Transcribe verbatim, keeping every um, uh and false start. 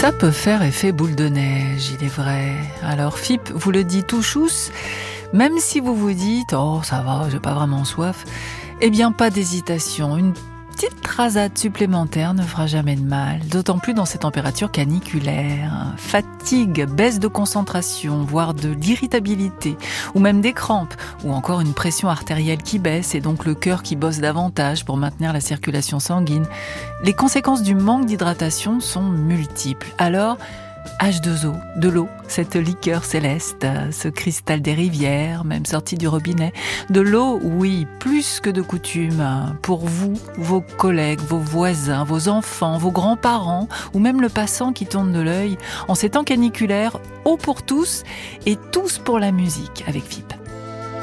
Ça peut faire effet boule de neige, il est vrai. Alors F I P vous le dit tout chousse, même si vous vous dites « Oh, ça va, j'ai pas vraiment soif », eh bien pas d'hésitation, une petite rasade supplémentaire ne fera jamais de mal, d'autant plus dans ces températures caniculaires. Fatigue, baisse de concentration, voire de l'irritabilité, ou même des crampes, ou encore une pression artérielle qui baisse et donc le cœur qui bosse davantage pour maintenir la circulation sanguine. Les conséquences du manque d'hydratation sont multiples. Alors, H deux O, de l'eau, cette liqueur céleste, ce cristal des rivières, même sorti du robinet. De l'eau, oui, plus que de coutume, pour vous, vos collègues, vos voisins, vos enfants, vos grands-parents, ou même le passant qui tourne de l'œil. En ces temps caniculaires, eau pour tous, et tous pour la musique, avec F I P.